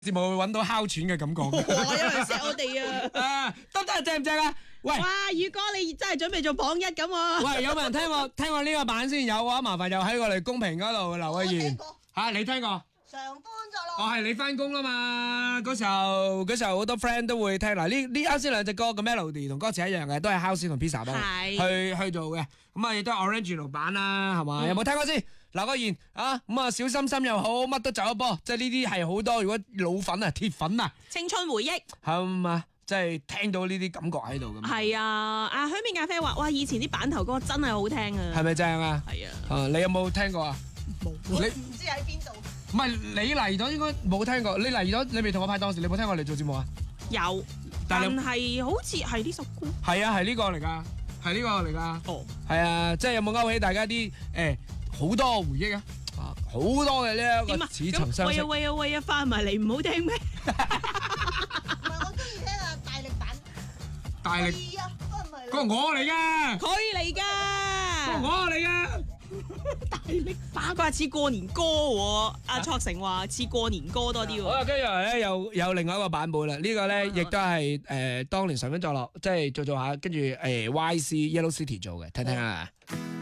節目會揾到哮喘嘅感覺。 有人錫我哋啊！ 得正唔正啊？喂， 哇，宇哥你真係準備做榜一咁喎！ 喂，有冇人聽過呢個版先？有嘅話，麻煩又喺我哋公屏嗰度留個言。你聽過？ 上班咗咯。 係你翻工啦嘛？嗰時候好多 friend 都會聽。嗱，呢啱先兩隻歌嘅 melody 同歌詞一樣嘅，都係 House 同 Pizza 幫去做嘅。咁啊，亦都係 original 版啦，係嘛？有冇聽過先？留個言啊！咁啊，小心心又好，乜都走一波。即係呢啲係好多，如果老粉啊、鐵粉啊， 青春回憶係嘛？即係聽到呢啲感覺喺度咁。 係啊！阿香面咖啡話：哇，以前啲版頭歌真係好聽啊！ 係咪正啊？ 係啊！ 你有冇聽過啊？ 冇。 你唔知喺邊度？ 唔係你嚟咗應該冇聽過。你嚟咗你未同我拍檔時，你冇聽過我哋做節目啊？ 有，但係好似係呢首歌。 係啊，係呢個嚟㗎，係呢個嚟㗎。 哦， 係啊，即係有冇勾起大家啲好多回憶啊？好多嘅呢一個似曾相識。 喂啊，翻埋嚟唔好聽咩？ 唔係，我中意聽啊大力版。 大力啊，唔係。 嗰個我嚟㗎。 佢嚟㗎。 嗰個我嚟㗎。 大力版，佢話似過年歌喎。阿卓成話似過年歌多啲喎。 好啦，跟住咧有另外一個版本啦。呢個咧亦都係當年上緊作樂，即係做下，跟住YC Yellow City 做嘅，聽聽啊。